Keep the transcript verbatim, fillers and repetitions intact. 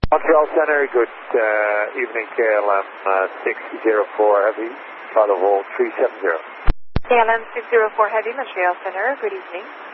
Montreal Center, good uh, evening, K L M uh, six zero four Heavy, Father Hold three seven zero. K L M six zero four Heavy, Montreal Center, good evening.